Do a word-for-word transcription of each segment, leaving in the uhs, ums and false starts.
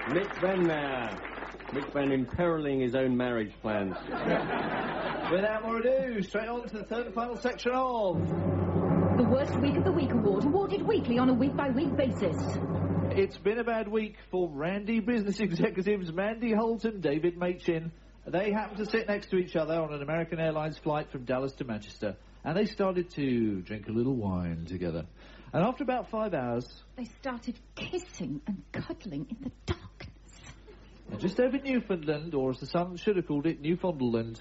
Mick Benn there. Mick Benn imperiling his own marriage plans. Without more ado, straight on to the third and final section of... The Worst Week of the Week award, awarded weekly on a week-by-week basis. It's been a bad week for Randy business executives Mandy Holt and David Machin. They happened to sit next to each other on an American Airlines flight from Dallas to Manchester, and they started to drink a little wine together. And after about five hours... They started kissing and cuddling in the darkness. And just over Newfoundland, or as the Sun should have called it, Newfoundland.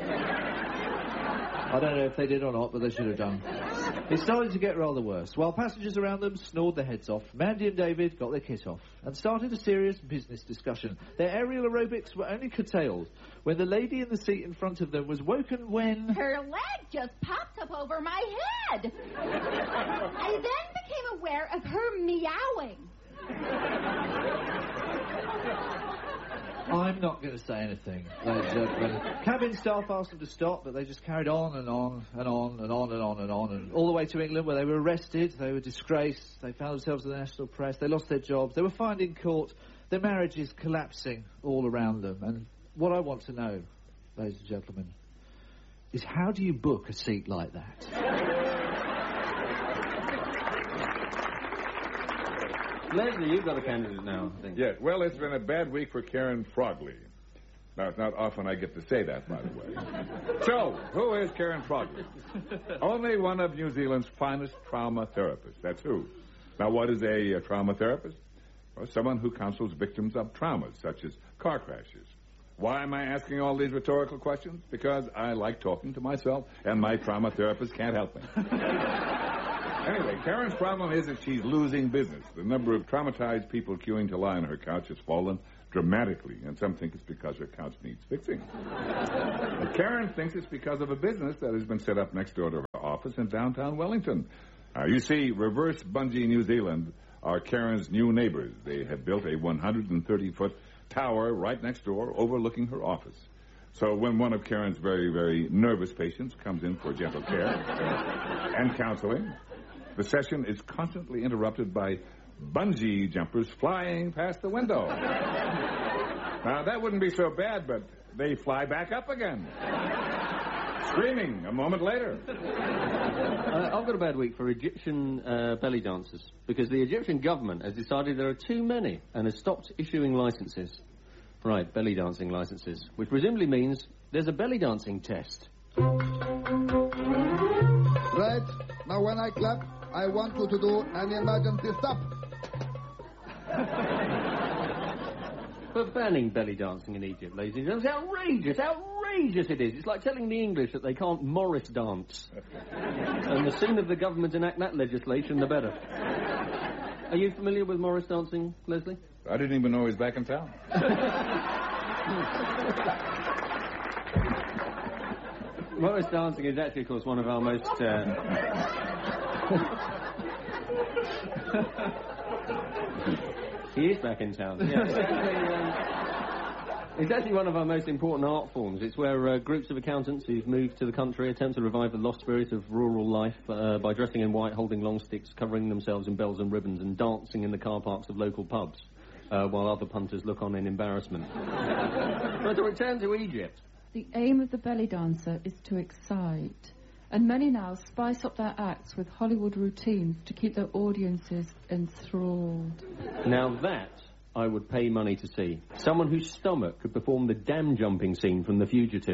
I don't know if they did or not, but they should have done. It started to get rather worse. While passengers around them snored their heads off, Mandy and David got their kiss off and started a serious business discussion. Their aerial aerobics were only curtailed when the lady in the seat in front of them was woken when... Her leg just popped up over my head. I then became aware of her meowing. I'm not going to say anything, ladies and gentlemen. Cabin staff asked them to stop, but they just carried on and on and on and on and on and on, and all the way to England, where they were arrested, they were disgraced, they found themselves in the national press, they lost their jobs, they were fined in court, their marriages collapsing all around them. And what I want to know, ladies and gentlemen, is how do you book a seat like that? Leslie, you've got a candidate now, I think. Yes, well, it's been a bad week for Karen Frogley. Now, it's not often I get to say that, by the way. So, who is Karen Frogley? Only one of New Zealand's finest trauma therapists. That's who. Now, what is a, a trauma therapist? Well, someone who counsels victims of traumas, such as car crashes. Why am I asking all these rhetorical questions? Because I like talking to myself, and my trauma therapist can't help me. Anyway, Karen's problem is that she's losing business. The number of traumatized people queuing to lie on her couch has fallen dramatically, and some think it's because her couch needs fixing. But Karen thinks it's because of a business that has been set up next door to her office in downtown Wellington. Uh, you see, Reverse Bungee New Zealand are Karen's new neighbors. They have built a one hundred thirty foot tower right next door overlooking her office. So when one of Karen's very, very nervous patients comes in for gentle care and counseling, the session is constantly interrupted by bungee jumpers flying past the window. Now, that wouldn't be so bad, but they fly back up again, screaming a moment later. Uh, I've got a bad week for Egyptian uh, belly dancers, because the Egyptian government has decided there are too many and has stopped issuing licenses. Right, belly dancing licenses, which presumably means there's a belly dancing test. Right, now when I clap, I want you to do an emergency stop. But banning belly dancing in Egypt, ladies and gentlemen, it's outrageous, outrageous it is. It's like telling the English that they can't Morris dance. And the sooner the government enact that legislation, the better. Are you familiar with Morris dancing, Leslie? I didn't even know he was back in town. Morris dancing is actually, of course, one of our most... Uh... he is back in town. Yeah, it's, actually, um, it's actually one of our most important art forms. It's where uh, groups of accountants who've moved to the country attempt to revive the lost spirit of rural life uh, by dressing in white, holding long sticks, covering themselves in bells and ribbons, and dancing in the car parks of local pubs, uh, while other punters look on in embarrassment. But to return to Egypt... The aim of the belly dancer is to excite, and many now spice up their acts with Hollywood routines to keep their audiences enthralled. Now that I would pay money to see. Someone whose stomach could perform the dam jumping scene from The Fugitive.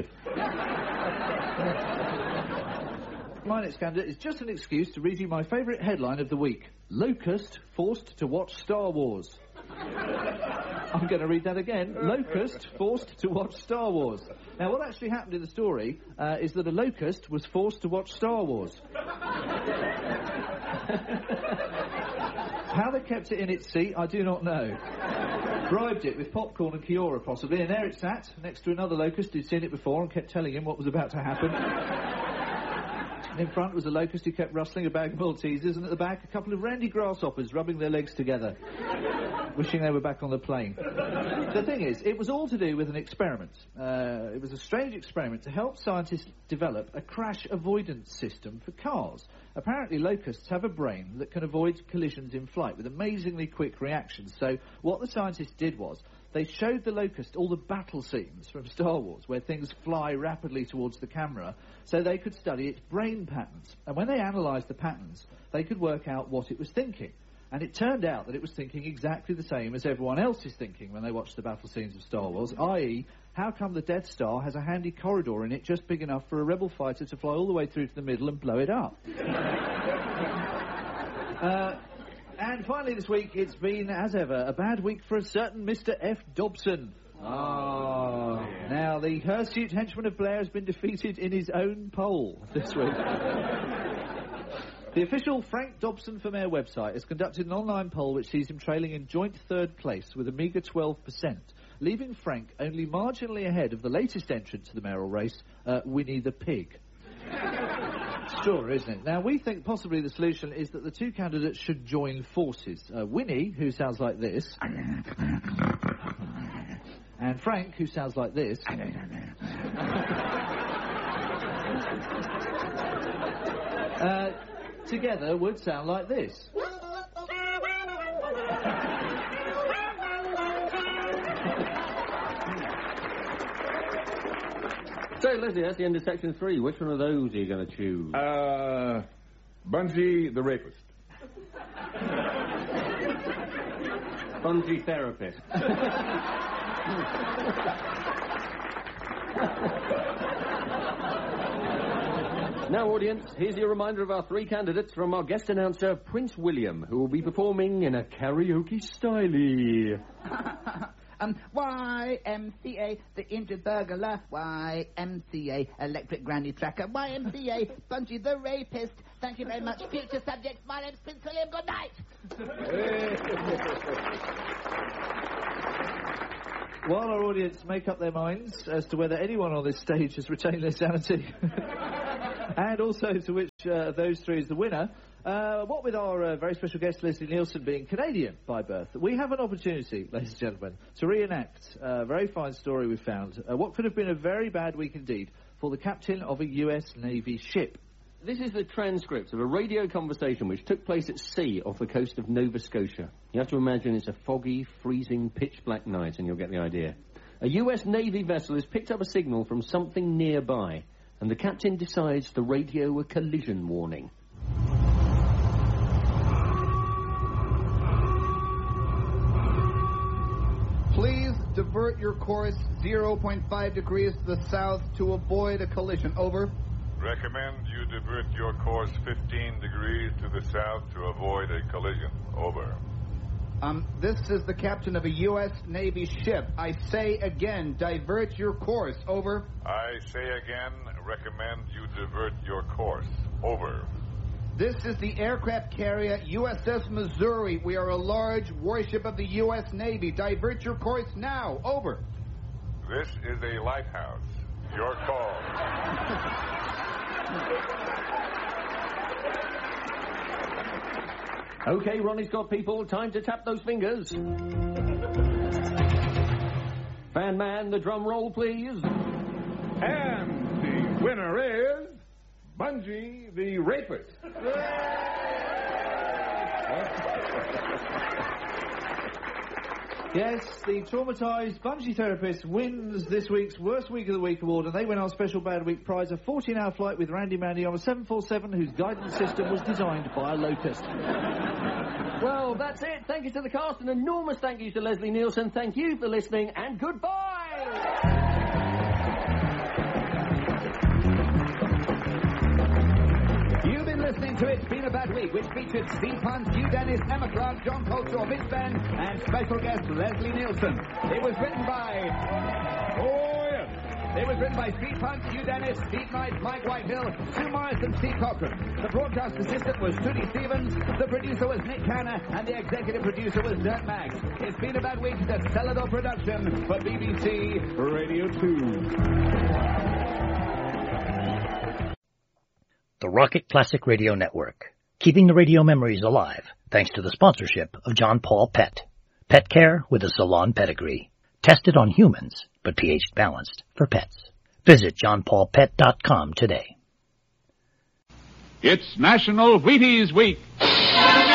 My next candidate is just an excuse to read you my favourite headline of the week. Locust forced to watch Star Wars. I'm going to read that again. Locust forced to watch Star Wars. Now, what actually happened in the story uh, is that a locust was forced to watch Star Wars. How they kept it in its seat, I do not know. Bribed it with popcorn and Kiora, possibly, and there it sat, next to another locust who'd seen it before and kept telling him what was about to happen. And in front was a locust who kept rustling a bag of Maltesers, and at the back a couple of randy grasshoppers rubbing their legs together, wishing they were back on the plane. The thing is, it was all to do with an experiment. Uh, it was a strange experiment to help scientists develop a crash avoidance system for cars. Apparently, locusts have a brain that can avoid collisions in flight with amazingly quick reactions. So what the scientists did was, they showed the locust all the battle scenes from Star Wars, where things fly rapidly towards the camera, so they could study its brain patterns. And when they analysed the patterns, they could work out what it was thinking. And it turned out that it was thinking exactly the same as everyone else is thinking when they watch the battle scenes of Star Wars, that is, how come the Death Star has a handy corridor in it just big enough for a rebel fighter to fly all the way through to the middle and blow it up? uh... And finally this week, it's been, as ever, a bad week for a certain Mister F. Dobson. Oh. Now, the hirsute henchman of Blair has been defeated in his own poll this week. The official Frank Dobson for Mayor website has conducted an online poll which sees him trailing in joint third place with a meagre twelve percent, leaving Frank only marginally ahead of the latest entrant to the mayoral race, uh, Winnie the Pig. Sure, isn't it? Now, we think possibly the solution is that the two candidates should join forces. Uh, Winnie, who sounds like this, and Frank, who sounds like this. uh, together would sound like this. So, Leslie, that's the end of section three. Which one of those are you going to choose? Uh, Bungie the rapist. Bungie therapist. Now, audience, here's your reminder of our three candidates from our guest announcer, Prince William, who will be performing in a karaoke style. Um, Y M C A, the injured burglar. Y M C A, electric granny tracker. Y M C A, Bungie the rapist. Thank you very much, future subjects. My name's Prince William. Good night. While our audience make up their minds as to whether anyone on this stage has retained their sanity, and also to which uh, of those three is the winner, Uh, what with our uh, very special guest, Leslie Nielsen, being Canadian by birth, we have an opportunity, ladies and gentlemen, to reenact a very fine story we found. Uh, what could have been a very bad week indeed for the captain of a U S Navy ship. This is the transcript of a radio conversation which took place at sea off the coast of Nova Scotia. You have to imagine it's a foggy, freezing, pitch-black night, and you'll get the idea. A U S Navy vessel has picked up a signal from something nearby, and the captain decides to radio a collision warning. Please divert your course zero point five degrees to the south to avoid a collision. Over. Recommend you divert your course fifteen degrees to the south to avoid a collision. Over. Um, this is the captain of a U S Navy ship. I say again, divert your course. Over. I say again, recommend you divert your course. Over. This is the aircraft carrier U S S Missouri. We are a large warship of the U S Navy. Divert your course now. Over. This is a lighthouse. Your call. Okay, Ronnie Scott people, time to tap those fingers. Fan man, the drum roll, please. And the winner is Bungie the rapist. Yes, the traumatised bungee therapist wins this week's Worst Week of the Week award, and they win our special Bad Week prize, a fourteen-hour flight with Randy Mandy on a seven forty-seven whose guidance system was designed by a locust. Well, that's it. Thank you to the cast. An enormous thank you to Leslie Nielsen. Thank you for listening, and goodbye! Listening to It's Been a Bad Week, which featured Steve Hunt, Hugh Dennis, Emma Clark, John Coltrane, Mitch Ben, and special guest Leslie Nielsen. It was written by... Oh, yes. It was written by Steve Hunt, Hugh Dennis, Steve Knight, Mike Whitehill, Sue Morris, and Steve Cochran. The broadcast assistant was Trudy Stevens, the producer was Nick Canner, and the executive producer was Dirk Maggs. It's Been a Bad Week is a Celador production for B B C Radio two. the Rocket Classic Radio Network, keeping the radio memories alive thanks to the sponsorship of John Paul Pet. Pet care with a salon pedigree. Tested on humans, but pH balanced for pets. Visit john paul pet dot com today. It's National Wheaties Week.